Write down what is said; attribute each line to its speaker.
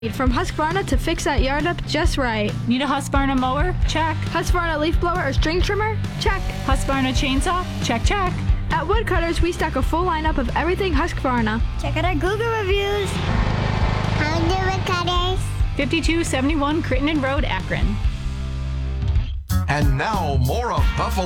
Speaker 1: From Husqvarna to fix that yard up just right.
Speaker 2: Need a Husqvarna mower? Check.
Speaker 1: Husqvarna leaf blower or string trimmer? Check.
Speaker 2: Husqvarna chainsaw? Check, check.
Speaker 1: At Woodcutters, we stock a full lineup of everything Husqvarna.
Speaker 3: Check out our Google reviews. How do Woodcutters?
Speaker 2: 5271 Crittenden Road, Akron.
Speaker 4: And now more of Buffalo